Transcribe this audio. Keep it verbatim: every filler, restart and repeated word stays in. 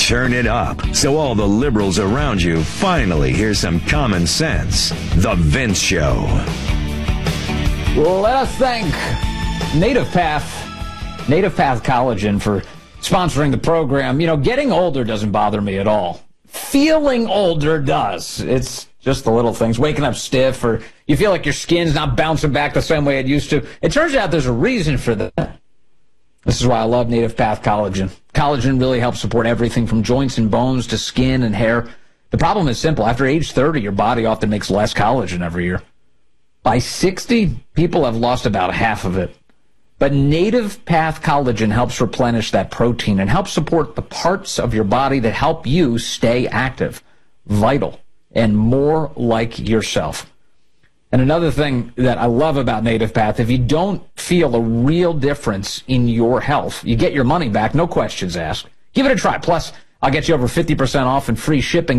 Turn it up so all the liberals around you finally hear some common sense. The Vince Show. Let us thank Native Path, Native Path Collagen for sponsoring the program. You know, getting older doesn't bother me at all. Feeling older does. It's just the little things. Waking up stiff, or you feel like your skin's not bouncing back the same way it used to. It turns out there's a reason for that. This is why I love Native Path Collagen. Collagen really helps support everything from joints and bones to skin and hair. The problem is simple. After age thirty, your body often makes less collagen every year. By sixty, people have lost about half of it. But Native Path Collagen helps replenish that protein and helps support the parts of your body that help you stay active, vital, and more like yourself. And another thing that I love about Native Path, if you don't feel a real difference in your health, you get your money back, no questions asked. Give it a try. Plus, I'll get you over fifty percent off and free shipping.